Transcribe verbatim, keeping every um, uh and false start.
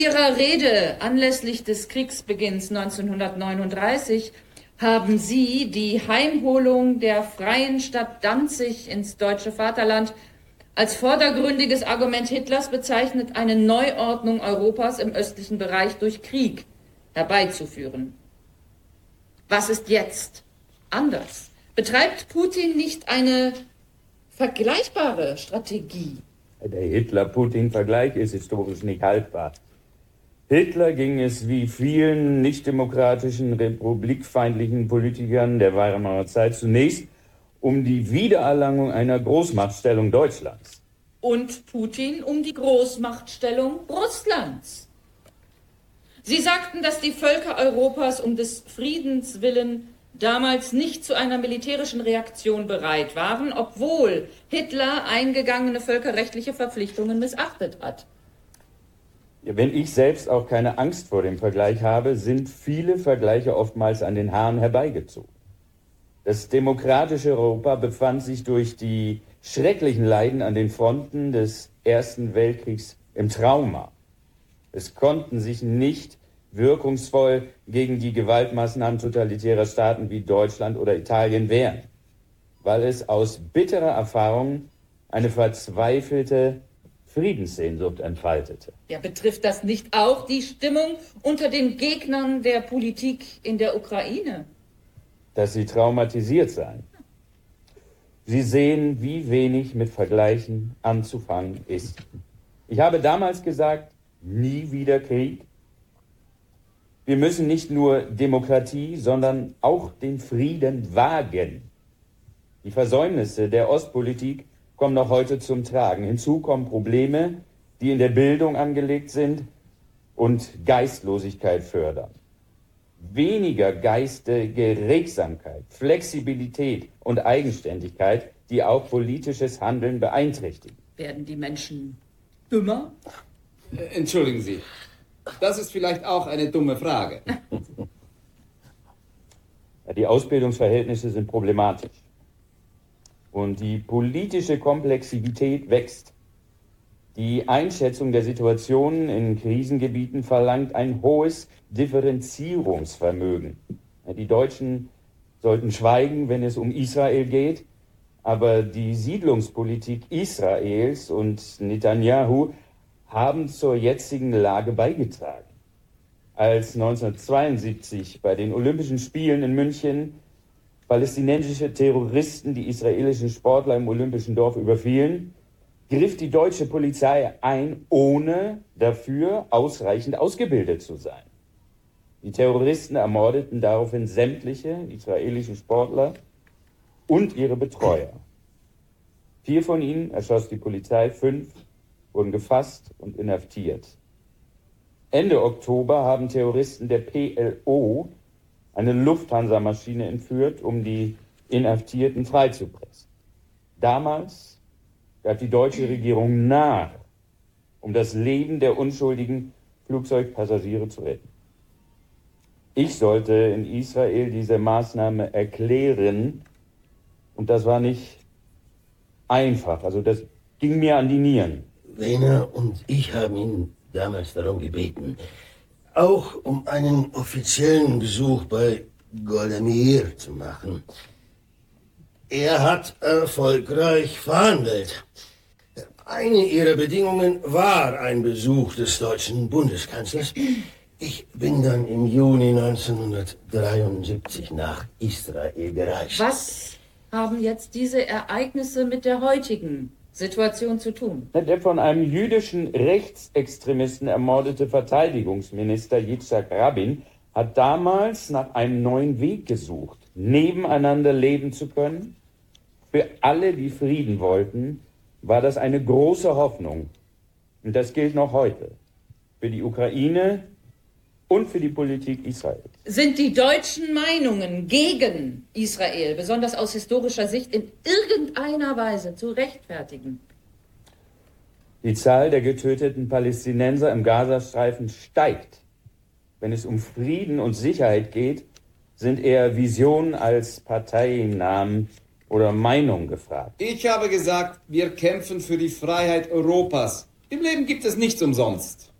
In Ihrer Rede anlässlich des Kriegsbeginns neunzehnhundertneununddreißig haben Sie die Heimholung der freien Stadt Danzig ins deutsche Vaterland als vordergründiges Argument Hitlers bezeichnet, eine Neuordnung Europas im östlichen Bereich durch Krieg herbeizuführen. Was ist jetzt anders? Betreibt Putin nicht eine vergleichbare Strategie? Der Hitler-Putin-Vergleich ist historisch nicht haltbar. Hitler ging es wie vielen nichtdemokratischen, republikfeindlichen Politikern der Weimarer Zeit zunächst um die Wiedererlangung einer Großmachtstellung Deutschlands. Und Putin um die Großmachtstellung Russlands. Sie sagten, dass die Völker Europas um des Friedens willen damals nicht zu einer militärischen Reaktion bereit waren, obwohl Hitler eingegangene völkerrechtliche Verpflichtungen missachtet hat. Ja, wenn ich selbst auch keine Angst vor dem Vergleich habe, sind viele Vergleiche oftmals an den Haaren herbeigezogen. Das demokratische Europa befand sich durch die schrecklichen Leiden an den Fronten des Ersten Weltkriegs im Trauma. Es konnten sich nicht wirkungsvoll gegen die Gewaltmaßnahmen totalitärer Staaten wie Deutschland oder Italien wehren, weil es aus bitterer Erfahrung eine verzweifelte Friedenssehnsucht entfaltete. Ja, betrifft das nicht auch die Stimmung unter den Gegnern der Politik in der Ukraine? Dass sie traumatisiert seien. Sie sehen, wie wenig mit Vergleichen anzufangen ist. Ich habe damals gesagt, nie wieder Krieg. Wir müssen nicht nur Demokratie, sondern auch den Frieden wagen. Die Versäumnisse der Ostpolitik kommen noch heute zum Tragen. Hinzu kommen Probleme, die in der Bildung angelegt sind und Geistlosigkeit fördern. Weniger geistige Regsamkeit, Flexibilität und Eigenständigkeit, die auch politisches Handeln beeinträchtigen. Werden die Menschen dümmer? Äh, entschuldigen Sie, das ist vielleicht auch eine dumme Frage. Ja, die Ausbildungsverhältnisse sind problematisch. Und die politische Komplexität wächst. Die Einschätzung der Situationen in Krisengebieten verlangt ein hohes Differenzierungsvermögen. Die Deutschen sollten schweigen, wenn es um Israel geht, aber die Siedlungspolitik Israels und Netanyahu haben zur jetzigen Lage beigetragen. Als neunzehnhundertzweiundsiebzig bei den Olympischen Spielen in München palästinensische Terroristen die israelischen Sportler im Olympischen Dorf überfielen, griff die deutsche Polizei ein, ohne dafür ausreichend ausgebildet zu sein. Die Terroristen ermordeten daraufhin sämtliche israelischen Sportler und ihre Betreuer. Vier von ihnen erschoss die Polizei, fünf wurden gefasst und inhaftiert. Ende Oktober haben Terroristen der P L O eine Lufthansa-Maschine entführt, um die Inhaftierten freizupressen. Damals gab die deutsche Regierung nach, um das Leben der unschuldigen Flugzeugpassagiere zu retten. Ich sollte in Israel diese Maßnahme erklären und das war nicht einfach. Also das ging mir an die Nieren. Wehner und ich haben ihn damals darum gebeten, auch um einen offiziellen Besuch bei Golda Meir zu machen. Er hat erfolgreich verhandelt. Eine ihrer Bedingungen war ein Besuch des deutschen Bundeskanzlers. Ich bin dann im Juni neunzehnhundertdreiundsiebzig nach Israel gereist. Was haben jetzt diese Ereignisse mit der heutigen Situation zu tun? Der von einem jüdischen Rechtsextremisten ermordete Verteidigungsminister Yitzhak Rabin hat damals nach einem neuen Weg gesucht, nebeneinander leben zu können. Für alle, die Frieden wollten, war das eine große Hoffnung. Und das gilt noch heute. Für die Ukraine und für die Politik Israels. Sind die deutschen Meinungen gegen Israel, besonders aus historischer Sicht, in irgendeiner Weise zu rechtfertigen? Die Zahl der getöteten Palästinenser im Gazastreifen steigt. Wenn es um Frieden und Sicherheit geht, sind eher Visionen als Parteinamen oder Meinungen gefragt. Ich habe gesagt, wir kämpfen für die Freiheit Europas. Im Leben gibt es nichts umsonst.